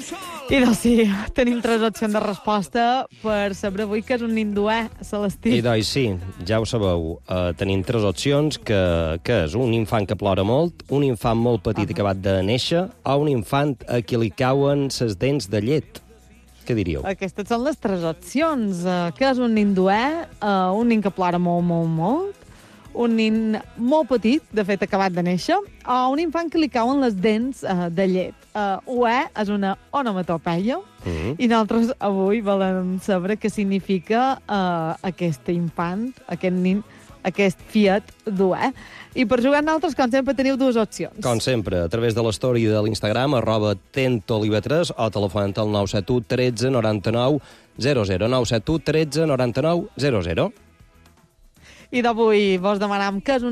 I doncs sí, tenim 3 opcions de resposta per saber avui què és un nin duer, Celestí. I doncs sí, ja ho sabeu, tenim 3 opcions, que és un infant que plora molt, un infant molt petit acabat de néixer o un infant a qui li cauen ses dents de llet. Què diríeu? Aquestes són les 3 opcions. Què és un nin duer? Un nin que plora molt, molt, molt. Un nin molt petit, de fet acabat de néixer, o un infant que li cauen les dents de llet. UE és una onomatopeia i nosaltres avui volem saber què significa aquest infant, aquest nin, aquest fiat duer. I per jugar nosaltres, com sempre, teniu 2 opcions. Com sempre, a través de l'story de l'Instagram, @tentoliva3 o telefonant al 971 13 99 00. 971 13 99 00. I d'avui vos demanam què és un